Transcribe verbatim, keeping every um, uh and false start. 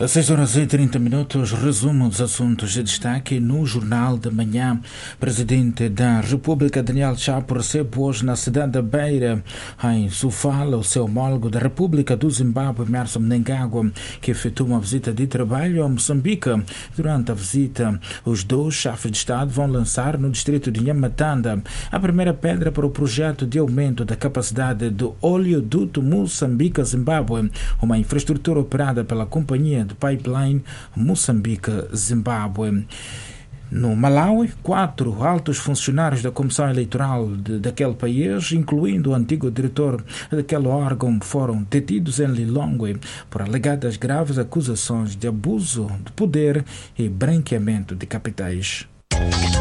Às seis horas e trinta minutos, resumo dos assuntos de destaque no Jornal da Manhã. Presidente da República, Daniel Chapo, recebe hoje na cidade da Beira, em Sofala, o seu homólogo da República do Zimbábue, Emmerson Mnangagwa, que efetua uma visita de trabalho a Moçambique. Durante a visita, os dois chefes de Estado vão lançar no distrito de Nhamatanda a primeira pedra para o projeto de aumento da capacidade do oleoduto Moçambique-Zimbábue, uma infraestrutura operada pela Companhia de Pipeline Moçambique-Zimbábue. No Malawi, quatro altos funcionários da Comissão Eleitoral de, daquele país, incluindo o antigo diretor daquele órgão, foram detidos em Lilongwe por alegadas graves acusações de abuso de poder e branqueamento de capitais.